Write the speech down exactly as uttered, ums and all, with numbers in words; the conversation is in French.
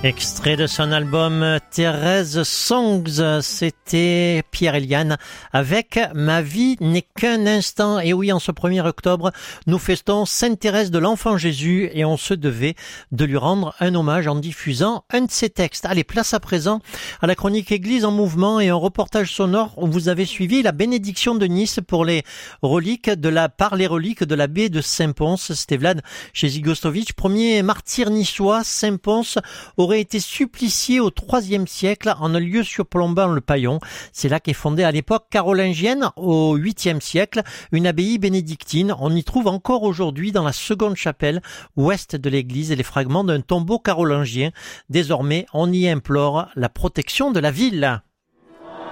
Extrait de son album Thérèse Songs, c'était Pierre Eliane avec Ma vie n'est qu'un instant. Et oui, en ce premier octobre, nous festons Sainte Thérèse de l'Enfant Jésus et on se devait de lui rendre un hommage en diffusant un de ses textes. Allez, place à présent à la chronique Église en mouvement et un reportage sonore où vous avez suivi la bénédiction de Nice pour les reliques de la, par les reliques de l'abbé de Saint-Pons. C'était Vlad Jezigostovic, premier martyr niçois. Saint-Pons aurait été supplicié au troisième siècle en un lieu surplombant le Paillon. C'est là qu'est fondée à l'époque carolingienne, au huitième siècle, une abbaye bénédictine. On y trouve encore aujourd'hui dans la seconde chapelle ouest de l'église les fragments d'un tombeau carolingien. Désormais, on y implore la protection de la ville.